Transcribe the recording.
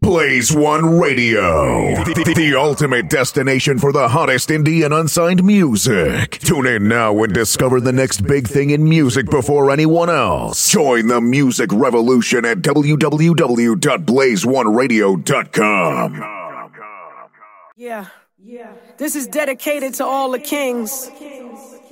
Blaze One Radio, the ultimate destination for the hottest indie and unsigned music. Tune in now and discover the next big thing in music before anyone else. Join the music revolution at www.blazeoneradio.com. Yeah. This is dedicated to all the kings.